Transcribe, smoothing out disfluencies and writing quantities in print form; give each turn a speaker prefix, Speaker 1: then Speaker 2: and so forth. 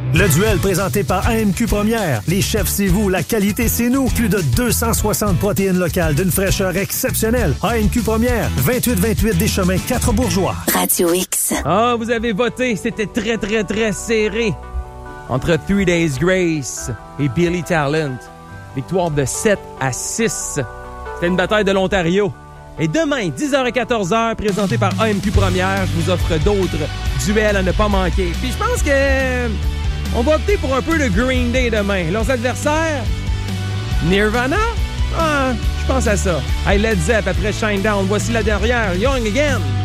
Speaker 1: Le duel présenté par AMQ Première. Les chefs, c'est vous. La qualité, c'est nous. Plus de 260 protéines locales d'une fraîcheur exceptionnelle. AMQ Première, 2828 des Chemins 4 Bourgeois.
Speaker 2: Radio X.
Speaker 3: Ah, vous avez voté. C'était très, très, très serré. Entre 3 Days Grace et Billy Talent. Victoire de 7-6. C'était une bataille de l'Ontario. Et demain, 10h et 14h, présenté par AMQ Première, je vous offre d'autres duels à ne pas manquer. Puis je pense que on va opter pour un peu de Green Day demain. Leurs adversaires, Nirvana? Ah, je pense à ça. Hey, Led Zepp après Shinedown. Voici la dernière, Young Again.